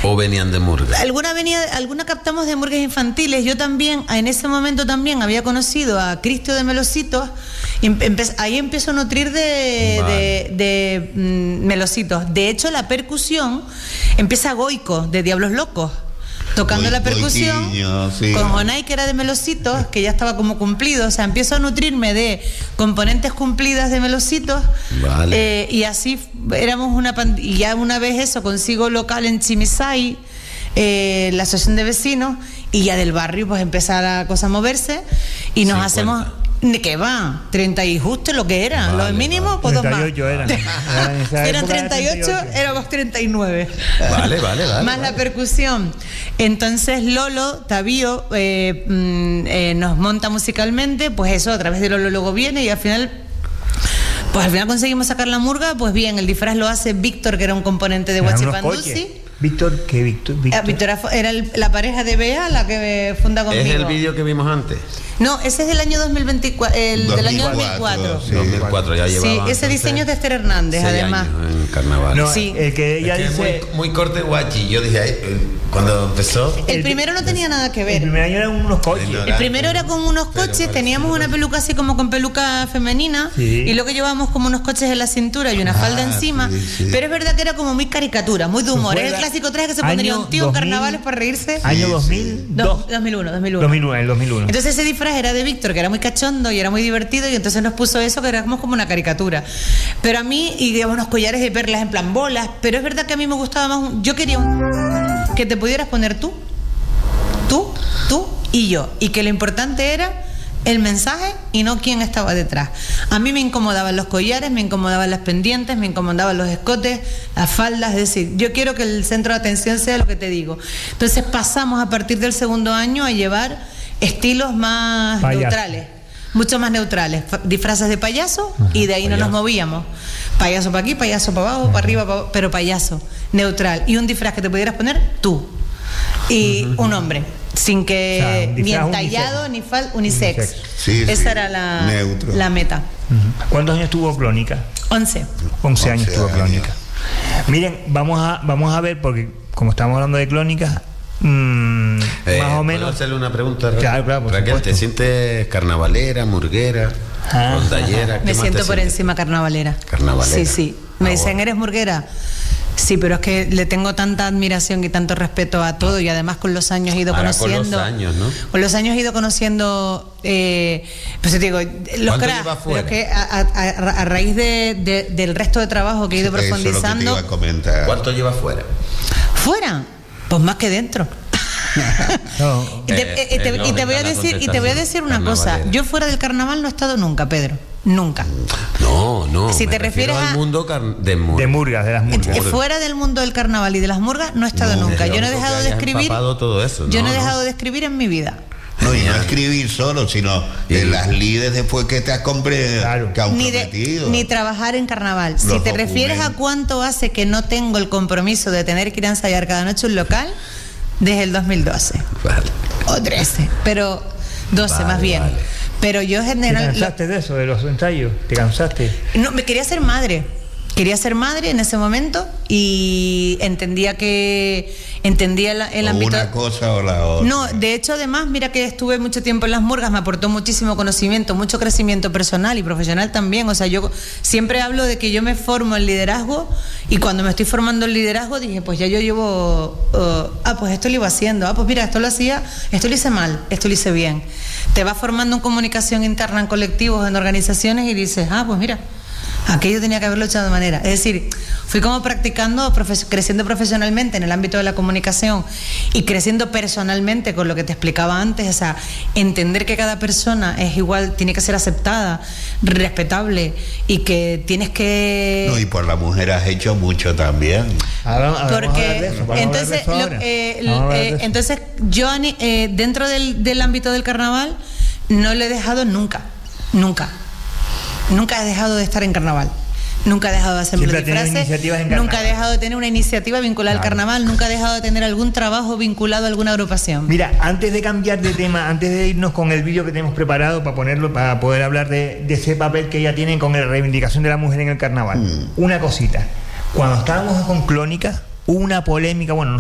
¿O venían de murgas? Alguna captamos de murgas infantiles. Yo también, en ese momento también había conocido a Cristo de Melositos y ahí empiezo a nutrir de Melositos. De hecho, la percusión empieza Goico, de Diablos Locos, tocando la percusión, sí, con Jonay, que era de Melositos, que ya estaba como cumplido. O sea, empiezo a nutrirme de componentes cumplidas de Melositos. Vale. Y así éramos una y ya una vez eso, consigo local en Chimisay, la asociación de vecinos, y ya del barrio pues empieza la cosa a moverse y nos 50. Hacemos... ¿Qué va? 30 y justo lo que era. Vale, lo mínimo, pues 38 eran. Eran 38, éramos 39. Vale. Más la percusión. Entonces Lolo Tavío nos monta musicalmente, pues eso, a través de Lolo luego viene y al final conseguimos sacar la murga. Pues bien, el disfraz lo hace Víctor, que era un componente de Huachipandusi. Víctor era la pareja de Bea, la que funda conmigo. ¿Es el vídeo que vimos antes? No, ese es del año 2024, del año 2004. Sí. 2004 ya llevaba. Sí, ese diseño es de Esther Hernández, además. En carnaval. No, sí. El que ella dice... muy corte guachi. Yo dije, cuando empezó... El primero no tenía nada que ver. El primer año eran unos coches. El primero era con unos coches, teníamos una peluca así como con peluca femenina, sí, y luego llevábamos como unos coches en la cintura y una falda encima, sí. Pero es verdad que era como muy caricatura, muy de humor. Es el clásico traje que se pondría un tío en carnavales para reírse. Año 2002. 2001. Entonces ese disfraz era de Víctor, que era muy cachondo y era muy divertido, y entonces nos puso eso, que era como una caricatura. Pero a mí, y digamos, unos collares de perlas en plan bolas, pero es verdad que a mí me gustaba más, yo quería que te pudieras poner tú y yo, y que lo importante era el mensaje y no quién estaba detrás. A mí me incomodaban los collares, me incomodaban las pendientes, me incomodaban los escotes, las faldas. Es decir, yo quiero que el centro de atención sea lo que te digo. Entonces pasamos a partir del segundo año a llevar estilos más neutrales, mucho más neutrales, disfraces de payaso. Ajá, y de ahí no nos movíamos. Payaso para aquí, payaso para abajo, para arriba, pero payaso neutral, y un disfraz que te pudieras poner tú y un hombre, sin que, o sea, ni entallado unisex. Ni unisex. Sí, esa era la meta. ¿Cuántos años tuvo Clónica? 11 años tuvo Clónica. Miren, vamos a ver, porque como estamos hablando de Clónica, más o menos. ¿Puedo hacerle una pregunta? Claro, Raquel, supuesto. ¿te sientes carnavalera, murguera, rondallera? Me siento por encima carnavalera. Sí. Me dicen, ¿eres murguera? Sí, pero es que le tengo tanta admiración y tanto respeto a todo, y además con los años he ido conociendo. Con los años, ¿no? Con los años he ido conociendo, pues te digo, los cracks, pero que a raíz del resto de trabajo que he ido profundizando. Eso es lo que te iba a comentar. ¿Cuánto llevas fuera? ¿Fuera? Pues más que dentro. No. Y te voy a decir una cosa. Yo fuera del carnaval no he estado nunca, Pedro. Nunca. No. Si te refieres al mundo de las murgas. Fuera del mundo del carnaval y de las murgas no he estado nunca. Yo no he dejado de escribir. Todo eso, yo no he dejado de escribir en mi vida. No, y no escribir solo, sino de las lides después que te has comprometido. Ni trabajar en carnaval. Si te refieres a cuánto hace que no tengo el compromiso de tener que ir a ensayar cada noche un local, desde el 2012. Vale. O 13, pero 12 más bien. Vale. Pero yo general... ¿Te cansaste de eso, de los ensayos? ¿Te cansaste? No, me quería ser madre. Quería ser madre en ese momento y entendía el ámbito. Una cosa o la otra. No, de hecho, además, mira que estuve mucho tiempo en las murgas, me aportó muchísimo conocimiento, mucho crecimiento personal y profesional también. O sea, yo siempre hablo de que yo me formo en liderazgo, y cuando me estoy formando en liderazgo dije, pues ya yo llevo, pues esto lo iba haciendo, pues mira, esto lo hacía, esto lo hice mal, esto lo hice bien. Te vas formando en comunicación interna, en colectivos, en organizaciones, y dices, pues mira, aquello tenía que haberlo hecho de manera. Es decir, fui como practicando, creciendo profesionalmente en el ámbito de la comunicación y creciendo personalmente con lo que te explicaba antes. O sea, entender que cada persona es igual, tiene que ser aceptada, respetable, y que tienes que... No, y por la mujer has hecho mucho también. Porque entonces yo dentro del ámbito del carnaval no lo he dejado nunca he dejado de estar en carnaval. Nunca he dejado de hacerme los disfraces. Nunca he dejado de tener una iniciativa vinculada al carnaval. Nunca he dejado de tener algún trabajo vinculado a alguna agrupación. Mira, antes de cambiar de tema, antes de irnos con el vídeo que tenemos preparado para ponerlo, para poder hablar de ese papel que ella tiene con la reivindicación de la mujer en el carnaval, una cosita. Cuando estábamos con Clónica, hubo una polémica, bueno, no